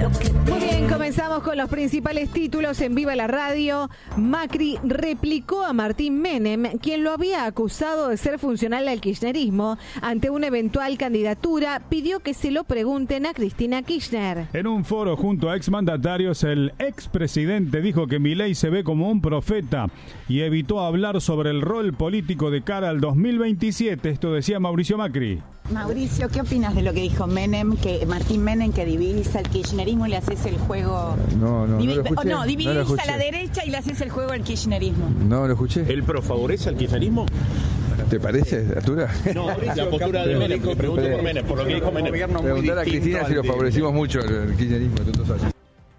Muy bien, comenzamos con los principales títulos en Viva la Radio. Macri replicó a Martín Menem, quien lo había acusado de ser funcional al kirchnerismo. Ante una eventual candidatura, pidió que se lo pregunten a Cristina Kirchner. En un foro junto a exmandatarios, el expresidente dijo que Milei se ve como un profeta y evitó hablar sobre el rol político de cara al 2027. Esto decía Mauricio Macri. Mauricio, ¿qué opinas de lo que dijo Menem, que Martín Menem, que dividís al kirchnerismo y le haces el juego? No lo escuché. No, dividís a la derecha y le haces el juego al kirchnerismo. No lo escuché. ¿El PRO favorece al kirchnerismo? ¿Te parece, Artura? No, la postura de Menem, le pregunto por Menem, por lo que dijo Menem. Preguntar a Cristina si lo favorecimos mucho el kirchnerismo tantos años.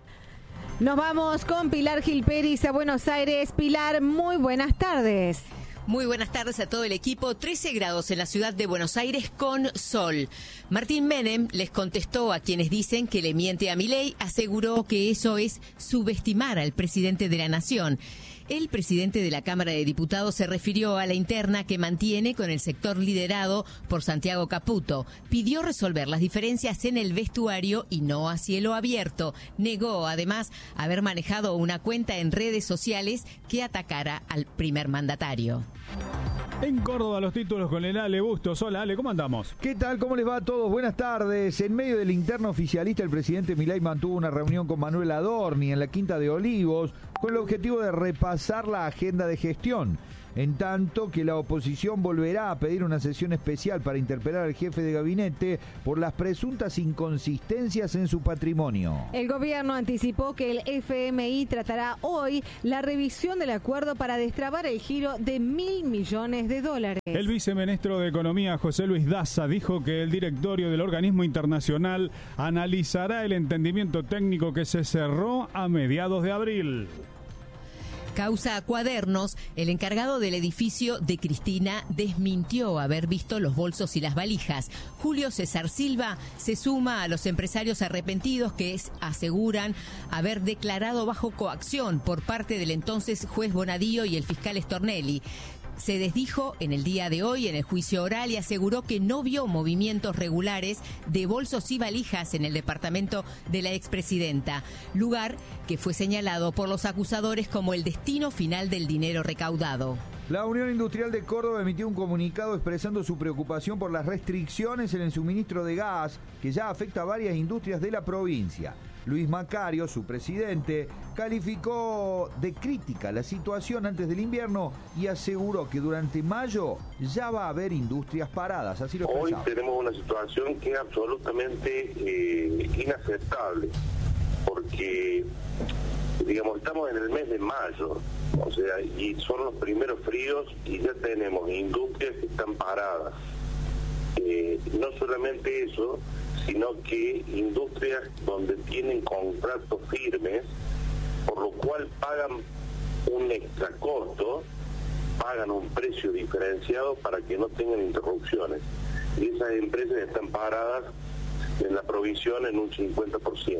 Nos vamos con Pilar Gilperis a Buenos Aires. Pilar, muy buenas tardes. Muy buenas tardes a todo el equipo. 13 grados en la ciudad de Buenos Aires con sol. Martín Menem les contestó a quienes dicen que le miente a Milei. Aseguró que eso es subestimar al presidente de la nación. El presidente de la Cámara de Diputados se refirió a la interna que mantiene con el sector liderado por Santiago Caputo. Pidió resolver las diferencias en el vestuario y no a cielo abierto. Negó, además, haber manejado una cuenta en redes sociales que atacara al primer mandatario. En Córdoba los títulos con el Ale Bustos. Hola Ale, ¿cómo andamos? ¿Qué tal? ¿Cómo les va a todos? Buenas tardes. En medio del interno oficialista, el presidente Milei mantuvo una reunión con Manuel Adorni en la Quinta de Olivos con el objetivo de repasar la agenda de gestión. En tanto que la oposición volverá a pedir una sesión especial para interpelar al jefe de gabinete por las presuntas inconsistencias en su patrimonio. El gobierno anticipó que el FMI tratará hoy la revisión del acuerdo para destrabar el giro de $1.000 millones. El viceministro de Economía, José Luis Daza, dijo que el directorio del organismo internacional analizará el entendimiento técnico que se cerró a mediados de abril. Causa Cuadernos, el encargado del edificio de Cristina desmintió haber visto los bolsos y las valijas. Julio César Silva se suma a los empresarios arrepentidos que aseguran haber declarado bajo coacción por parte del entonces juez Bonadío y el fiscal Stornelli. Se desdijo en el día de hoy en el juicio oral y aseguró que no vio movimientos regulares de bolsos y valijas en el departamento de la expresidenta, lugar que fue señalado por los acusadores como el destino final del dinero recaudado. La Unión Industrial de Córdoba emitió un comunicado expresando su preocupación por las restricciones en el suministro de gas que ya afecta a varias industrias de la provincia. Luis Macario, su presidente, calificó de crítica la situación antes del invierno y aseguró que durante mayo ya va a haber industrias paradas. Así lo expresaba. Hoy tenemos una situación que es absolutamente inaceptable, porque, digamos, estamos en el mes de mayo, o sea, y son los primeros fríos y ya tenemos industrias que están paradas. No solamente eso, sino que industrias donde tienen contratos firmes, por lo cual pagan un extra costo, pagan un precio diferenciado para que no tengan interrupciones. Y esas empresas están paradas en la provisión en un 50%.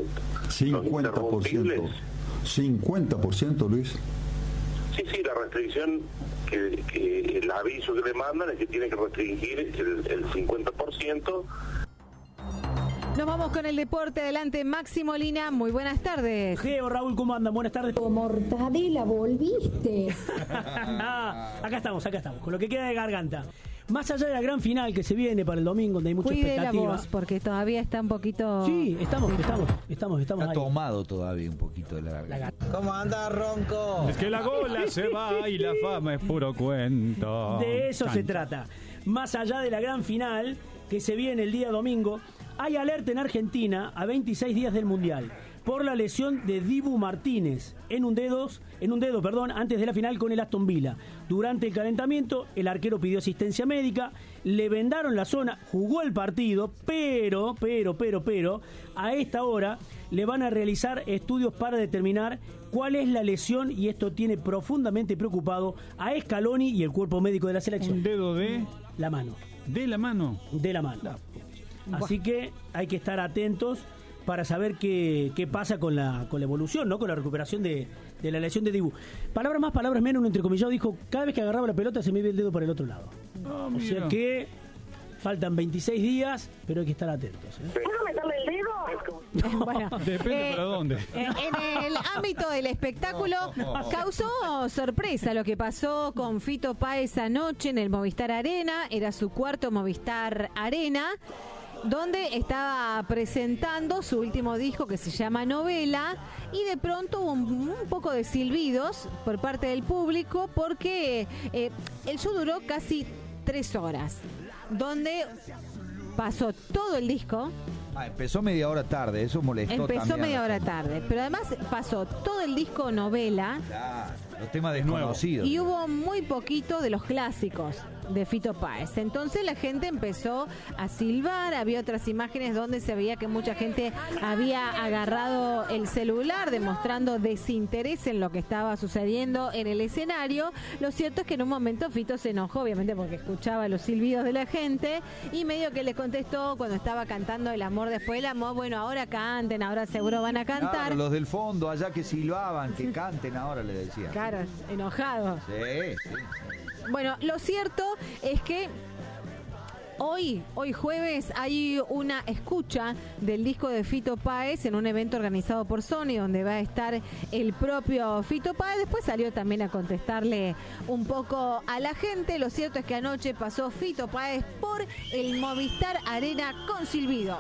50%. 50%, Luis. Sí, la restricción, que el aviso que le mandan es que tiene que restringir el 50%. Nos vamos con el deporte. Adelante, Maxi Molina. Muy buenas tardes. Geo, Raúl, ¿cómo andan? Buenas tardes. Mortadela, volviste. Acá estamos, con lo que queda de garganta. Más allá de la gran final que se viene para el domingo, donde hay mucha expectativa. Cuide la voz, porque todavía está un poquito... Sí, estamos Está ahí. tomado todavía un poquito de la garganta. ¿Cómo anda, Ronco? Es que la gola se va y la fama es puro cuento. De eso se trata. Más allá de la gran final que se viene el día domingo, hay alerta en Argentina a 26 días del Mundial por la lesión de Dibu Martínez en un dedo, antes de la final con el Aston Villa. Durante el calentamiento, el arquero pidió asistencia médica, le vendaron la zona, jugó el partido, pero, a esta hora le van a realizar estudios para determinar cuál es la lesión, y esto tiene profundamente preocupado a Scaloni y el cuerpo médico de la selección. ¿Un dedo de? La mano. ¿De la mano? De la mano. Así que hay que estar atentos para saber qué pasa con la evolución, ¿no? Con la recuperación de la lesión de Dibu. Palabras más, palabras menos, un entrecomillado dijo: cada vez que agarraba la pelota se me iba el dedo por el otro lado. O sea que Faltan 26 días, pero hay que estar atentos. ¿Puedo meterle el dedo? Bueno, Depende para dónde. En el ámbito del espectáculo causó sorpresa lo que pasó con Fito Páez anoche en el Movistar Arena. Era su cuarto Movistar Arena, donde estaba presentando su último disco que se llama Novela, y de pronto hubo un poco de silbidos por parte del público porque el show duró casi 3 horas, donde pasó todo el disco. Empezó media hora tarde, eso molestó. Empezó media hora tarde, pero además pasó todo el disco Novela. Claro, los temas desconocidos. Y hubo muy poquito de los clásicos de Fito Páez. Entonces la gente empezó a silbar. Había otras imágenes donde se veía que mucha gente había agarrado el celular, demostrando desinterés en lo que estaba sucediendo en el escenario. Lo cierto es que en un momento Fito se enojó, obviamente porque escuchaba los silbidos de la gente, y medio que les contestó cuando estaba cantando El amor después del amor: bueno, ahora canten, ahora seguro van a cantar. Claro, los del fondo allá que silbaban, que canten ahora, le decían. Claro, enojado. Sí. Bueno, lo cierto es que hoy jueves hay una escucha del disco de Fito Páez en un evento organizado por Sony, donde va a estar el propio Fito Páez. Después salió también a contestarle un poco a la gente. Lo cierto es que anoche pasó Fito Páez por el Movistar Arena con silbidos.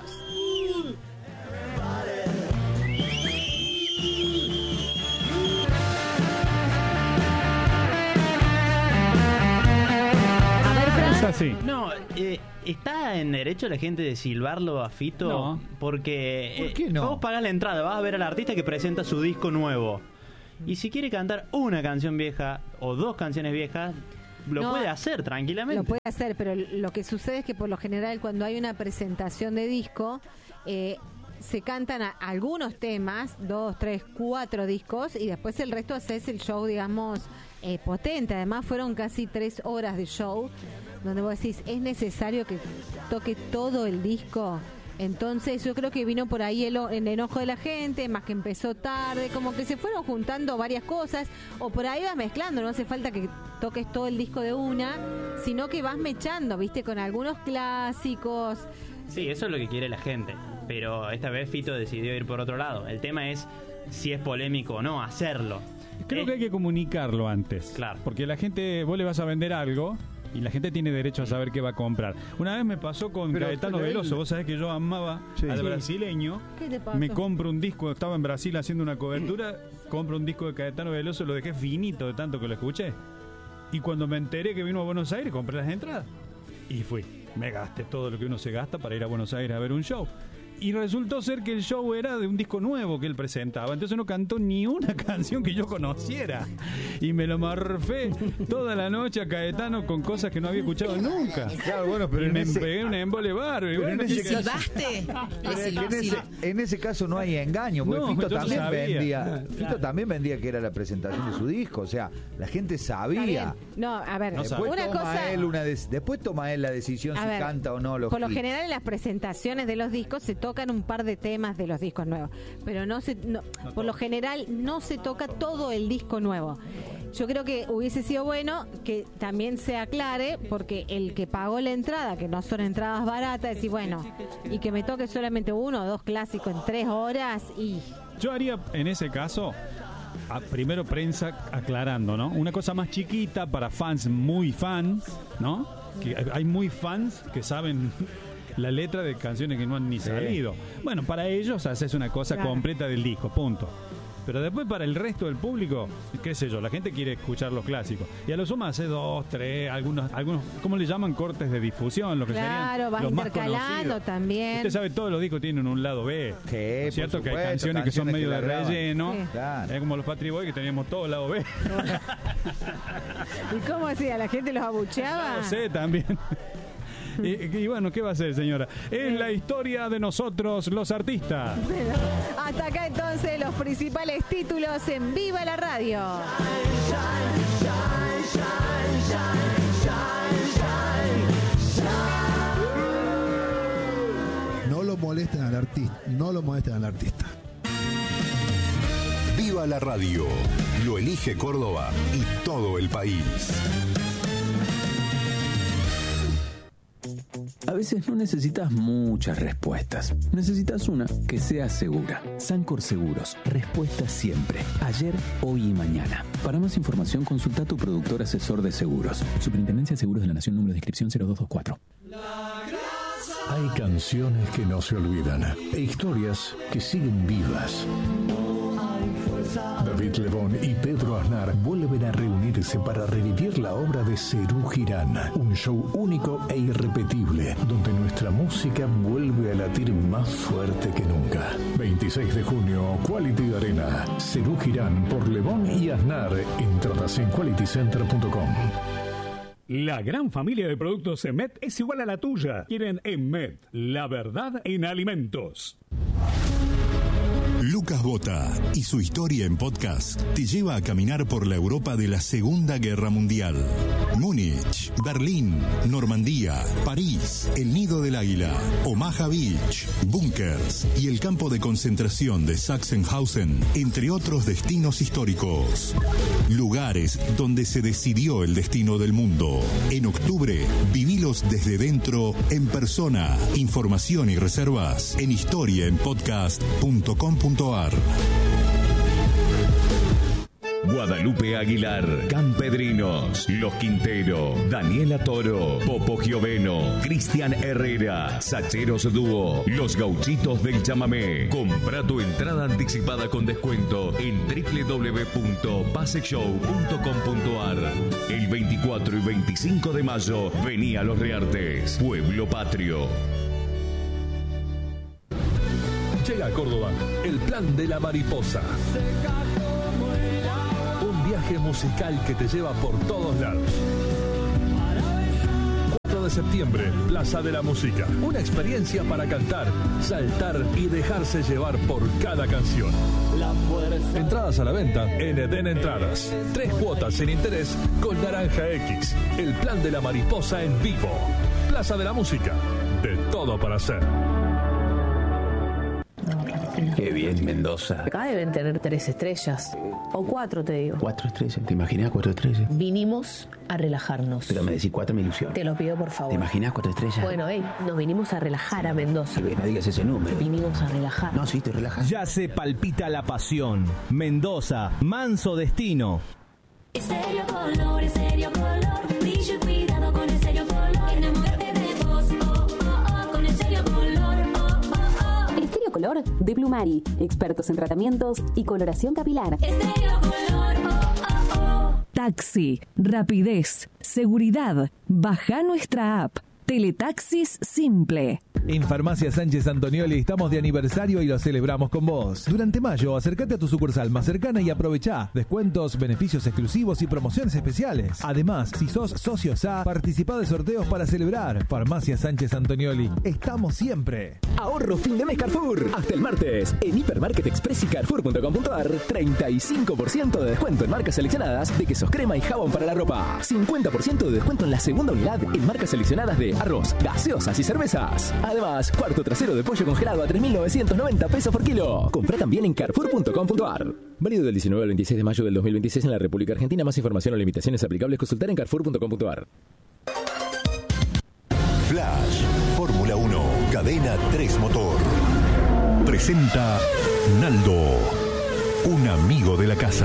Así. No, ¿está en derecho la gente de silbarlo a Fito? No. Porque ¿por qué no? vos pagás la entrada, vas a ver al artista que presenta su disco nuevo. Y si quiere cantar una canción vieja o 2 canciones viejas, lo puede hacer tranquilamente. Lo puede hacer, pero lo que sucede es que por lo general cuando hay una presentación de disco, se cantan algunos temas, 2, 3, 4 discos, y después el resto haces el show, digamos, potente. Además fueron casi 3 horas de show, donde vos decís, ¿es necesario que toque todo el disco? Entonces yo creo que vino por ahí el enojo de la gente, más que empezó tarde, como que se fueron juntando varias cosas, o por ahí vas mezclando, no hace falta que toques todo el disco de una, sino que vas mechando, viste, con algunos clásicos. Sí, eso es lo que quiere la gente, pero esta vez Fito decidió ir por otro lado. El tema es si es polémico o no hacerlo. Creo que hay que comunicarlo antes. Claro. Porque la gente, vos le vas a vender algo y la gente tiene derecho a saber qué va a comprar. Una vez me pasó con Caetano Veloso. Vos sabés que yo amaba al brasileño. ¿Qué te pasó? Me compro un disco, estaba en Brasil haciendo una cobertura, compro un disco de Caetano Veloso, lo dejé finito de tanto que lo escuché. Y cuando me enteré que vino a Buenos Aires, compré las entradas. Y fui. Me gasté todo lo que uno se gasta para ir a Buenos Aires a ver un show. Y resultó ser que el show era de un disco nuevo que él presentaba. Entonces no cantó ni una canción que yo conociera. Y me lo marfé toda la noche a Caetano con cosas que no había escuchado nunca. Claro, bueno, pero y me pegué un embole bárbaro. Bueno, ¿Le silbaste? En ese caso no hay engaño, porque No, Fito yo también sabía. vendía. Fito también vendía que era la presentación de su disco. O sea, la gente sabía. No, a ver, Después una toma cosa... después toma él la decisión A si ver, canta o no los por lo hits. general en las presentaciones de los discos se tocan un par de temas de los discos nuevos, pero por lo general no se toca todo el disco nuevo. Yo creo que hubiese sido bueno que también se aclare, porque el que pagó la entrada, que no son entradas baratas, decir, bueno, y que me toque solamente 1 o 2 clásicos en 3 horas, y... Yo haría en ese caso, primero prensa aclarando, ¿no? Una cosa más chiquita para fans muy fans, ¿no? Que hay muy fans que saben la letra de canciones que no han ni salido. Bueno, para ellos haces una cosa completa del disco, punto. Pero después para el resto del público, qué sé yo, la gente quiere escuchar los clásicos. Y a lo sumo hace 2, 3, algunos, ¿cómo le llaman? Cortes de difusión, lo que serían vas los más intercalando conocidos. también. Usted sabe, todos los discos tienen un lado B. Sí, ¿Es cierto? por Que hay supuesto, canciones que son medio que de la graban. relleno. Sí. Claro. Es como los Patri Boy, que teníamos todo lado B. ¿Y cómo hacía? ¿La gente los abucheaba? No sé, también. Y bueno, ¿qué va a hacer, señora? Es la historia de nosotros, los artistas. Bueno, hasta acá entonces los principales títulos en Viva la Radio. No lo molesten al artista, no lo molesten al artista. Viva la Radio, lo elige Córdoba y todo el país. A veces veces no necesitas muchas respuestas. Necesitas una que sea segura. Sancor Seguros. Respuesta siempre. Ayer, hoy y mañana. Para más información, consulta a tu productor asesor de seguros. Superintendencia de Seguros de la Nación, número de inscripción 0224. Hay canciones que no se olvidan e historias que siguen vivas. David Lebón y Pedro Aznar vuelven a reunirse para revivir la obra de Serú Girán, un show único e irrepetible, donde nuestra música vuelve a latir más fuerte que nunca. 26 de junio, Quality Arena, Serú Girán por Lebón y Aznar. Entradas en qualitycenter.com. La gran familia de productos Emet es igual a la tuya. Quieren Emet, la verdad en alimentos. Lucas Bota y su historia en podcast te lleva a caminar por la Europa de la Segunda Guerra Mundial. Múnich, Berlín, Normandía, París, el Nido del Águila, Omaha Beach, búnkers y el campo de concentración de Sachsenhausen, entre otros destinos históricos. Lugares donde se decidió el destino del mundo. En octubre, vivilos desde dentro, en persona. Información y reservas en historiaenpodcast.com.ar. Guadalupe Aguilar, Campedrinos, Los Quintero, Daniela Toro, Popo Gioveno, Cristian Herrera, Sacheros Dúo, Los Gauchitos del Chamamé. Compra tu entrada anticipada con descuento en www.paseshow.com.ar. El 24 y 25 de mayo, vení a Los Reartes, Pueblo Patrio. Llega a Córdoba el Plan de la Mariposa. Un viaje musical que te lleva por todos lados. 4 de septiembre, Plaza de la Música. Una experiencia para cantar, saltar y dejarse llevar por cada canción. Entradas a la venta en Eden Entradas. 3 cuotas sin interés con Naranja X. El Plan de la Mariposa en vivo. Plaza de la Música. De todo para hacer. Qué bien, Mendoza. Acá deben tener 3 estrellas. O 4, te digo. 4 estrellas. ¿Te imaginas 4 estrellas? Vinimos a relajarnos. Pero me decís 4 me ilusión. Te lo pido, por favor. ¿Te imaginas 4 estrellas? Bueno, nos vinimos a relajar a Mendoza. No digas ese número. Vinimos a relajar. No, sí, estoy relajado. Ya se palpita la pasión. Mendoza, manso destino. Estéreo Color, brillo y cuidado con Estéreo Color. Enamórate de vos, con Estéreo Color, Estéreo Color de Blumari, expertos en tratamientos y coloración capilar. Estéreo Color, Taxi, rapidez, seguridad. Baja nuestra app. Teletaxis Simple. En Farmacia Sánchez Antonioli estamos de aniversario y lo celebramos con vos. Durante mayo, acércate a tu sucursal más cercana y aprovechá descuentos, beneficios exclusivos y promociones especiales. Además, si sos socio SA, participá de sorteos para celebrar. Farmacia Sánchez Antonioli. Estamos siempre. Ahorro fin de mes Carrefour. Hasta el martes. En Hipermarket Express y Carrefour.com.ar, 35% de descuento en marcas seleccionadas de quesos crema y jabón para la ropa. 50% de descuento en la segunda unidad en marcas seleccionadas de arroz, gaseosas y cervezas. Además, cuarto trasero de pollo congelado a 3.990 pesos por kilo. Comprá también en Carrefour.com.ar. Válido del 19 al 26 de mayo del 2026 en la República Argentina. Más información o limitaciones aplicables consultar en Carrefour.com.ar. Flash, Fórmula 1, Cadena 3 Motor. Presenta Naldo, un amigo de la casa.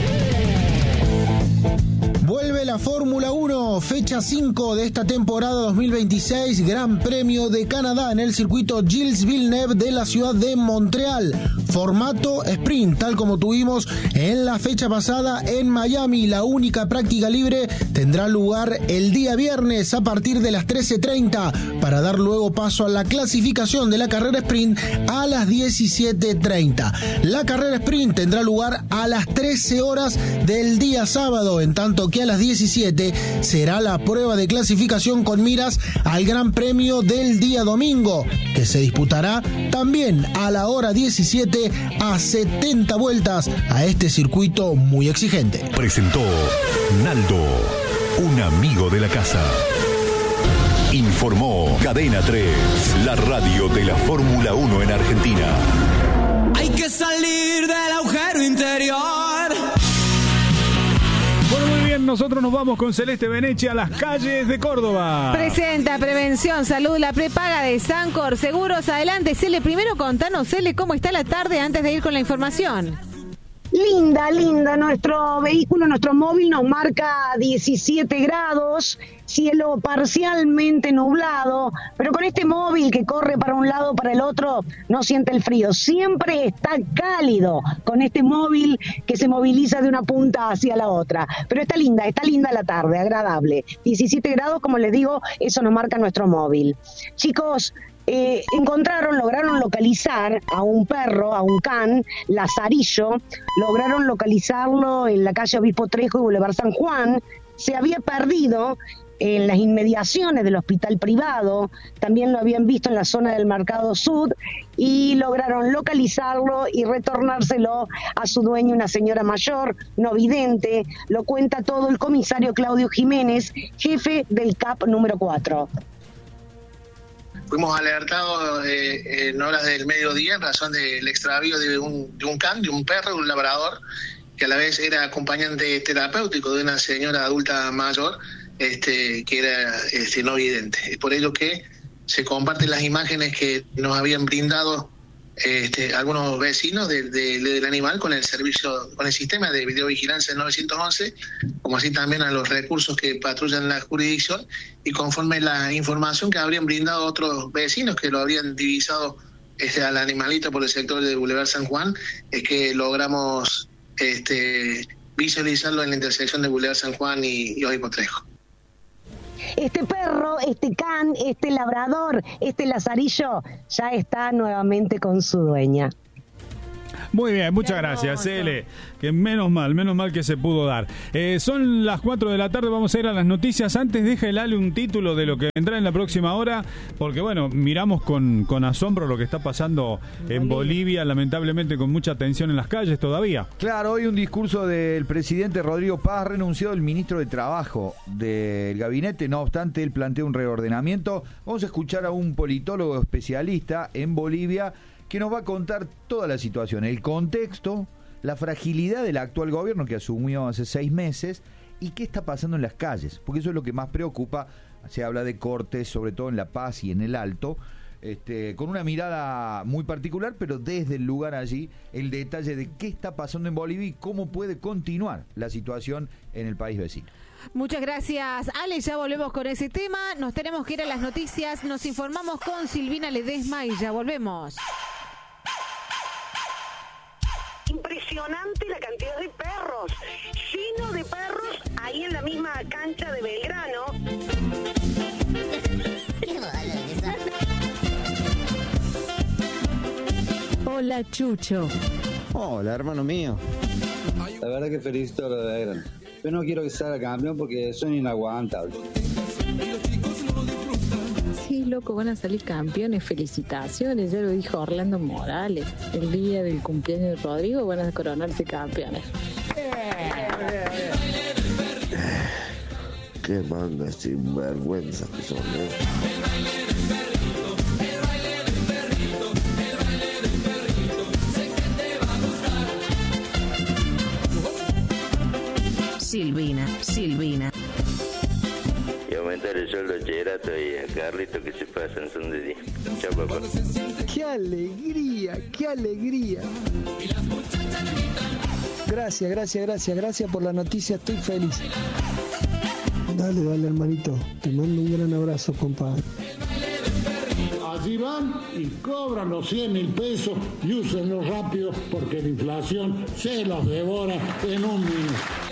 Vuelve la Fórmula 1, fecha 5 de esta temporada 2026, Gran Premio de Canadá en el circuito Gilles Villeneuve de la ciudad de Montreal. Formato sprint, tal como tuvimos en la fecha pasada en Miami. La única práctica libre tendrá lugar el día viernes a partir de las 13:30 para dar luego paso a la clasificación de la carrera sprint a las 17:30. La carrera sprint tendrá lugar a las 13 horas del día sábado, en tanto que a las 17 será la prueba de clasificación con miras al Gran Premio del día domingo, que se disputará también a la hora 17 a 70 vueltas a este circuito muy exigente. Presentó Naldo, un amigo de la casa. Informó Cadena 3, la radio de la Fórmula 1 en Argentina. Hay que salir del agujero interior. Bueno, muy bien, nosotros nos vamos con Celeste Beneche a las calles de Córdoba. Presenta Prevención Salud, la prepaga de Sancor Seguros. Adelante, Cele. Primero contanos, Cele, cómo está la tarde antes de ir con la información. Linda, nuestro vehículo, nuestro móvil nos marca 17 grados, cielo parcialmente nublado, pero con este móvil que corre para un lado para el otro no siente el frío, siempre está cálido con este móvil que se moviliza de una punta hacia la otra, pero está linda la tarde, agradable, 17 grados, como les digo, eso nos marca nuestro móvil. Chicos, lograron localizar a un perro, a un can, Lazarillo, lograron localizarlo en la calle Obispo Trejo y Boulevard San Juan, se había perdido en las inmediaciones del hospital privado, también lo habían visto en la zona del Mercado Sud y lograron localizarlo y retornárselo a su dueño, una señora mayor, no vidente, lo cuenta todo el comisario Claudio Jiménez, jefe del CAP número 4. Fuimos alertados en horas del mediodía en razón del extravío de un can, de un perro, de un labrador, que a la vez era acompañante terapéutico de una señora adulta mayor que era no vidente. Es por ello que se comparten las imágenes que nos habían brindado algunos vecinos del animal con el servicio, con el sistema de videovigilancia 911, como así también a los recursos que patrullan la jurisdicción, y conforme la información que habrían brindado otros vecinos que lo habrían divisado al animalito por el sector de Boulevard San Juan, es que logramos visualizarlo en la intersección de Boulevard San Juan y Obispo Trejo. Este perro, este can, este labrador, este Lazarillo ya está nuevamente con su dueña. Muy bien, muchas gracias, Cele. Que menos mal que se pudo dar. Son las 4 de la tarde, vamos a ir a las noticias. Antes deja el Ale un título de lo que vendrá en la próxima hora, porque bueno, miramos con asombro lo que está pasando en Bolivia, lamentablemente con mucha tensión en las calles todavía. Claro, hoy un discurso del presidente Rodrigo Paz, renunció el ministro de Trabajo del gabinete, no obstante él plantea un reordenamiento. Vamos a escuchar a un politólogo especialista en Bolivia que nos va a contar toda la situación, el contexto, la fragilidad del actual gobierno que asumió hace 6 meses y qué está pasando en las calles, porque eso es lo que más preocupa. Se habla de cortes, sobre todo en La Paz y en el Alto, con una mirada muy particular, pero desde el lugar allí, el detalle de qué está pasando en Bolivia y cómo puede continuar la situación en el país vecino. Muchas gracias, Ale. Ya volvemos con ese tema. Nos tenemos que ir a las noticias. Nos informamos con Silvina Ledesma y ya volvemos. Impresionante la cantidad de perros, lleno de perros ahí en la misma cancha de Belgrano. Hola, Chucho. Hola, hermano mío. La verdad que felicito a lo de Belgrano. Yo no quiero que salga campeón porque son inaguantables. Sí, loco, van a salir campeones, felicitaciones, ya lo dijo Orlando Morales. El día del cumpleaños de Rodrigo van a coronarse campeones. Qué banda sinvergüenza que son, Silvina. Y aumentar el sueldo a Cherato y a Carlito que se pasan, son de 10. Chao, papá. ¡Qué alegría! Gracias por la noticia, estoy feliz. Dale, hermanito. Te mando un gran abrazo, compa. Allí van y cobran los 100.000 pesos y úsenlos rápido porque la inflación se los devora en un minuto.